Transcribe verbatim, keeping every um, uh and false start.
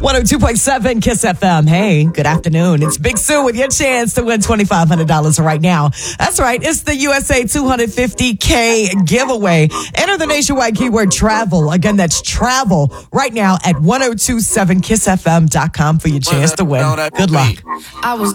one oh two point seven Kiss F M. Hey, good afternoon. It's Big Sue with your chance to win twenty-five hundred dollars right now. That's right. It's the U S A two hundred fifty K giveaway. Enter the nationwide keyword travel. Again, that's travel right now at ten twenty-seven kiss f m dot com for your chance to win. Good luck. I was